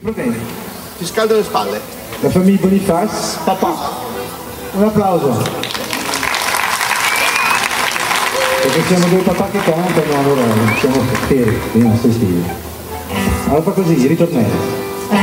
problemi. Ti scaldo le spalle. La famiglia Boniface. Papà. Un applauso. Perché siamo due papà che cantano, allora siamo festivi, festivi. Allora fa così, ritornello.